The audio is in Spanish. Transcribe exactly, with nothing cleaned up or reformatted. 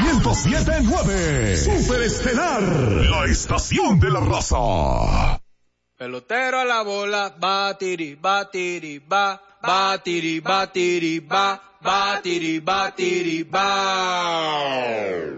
ciento siete punto nueve. Super Estelar, la estación de la raza. Pelotero a la bola, batiri, batiri, ba, batiri, batiri, ba, batiri, batiri, ba.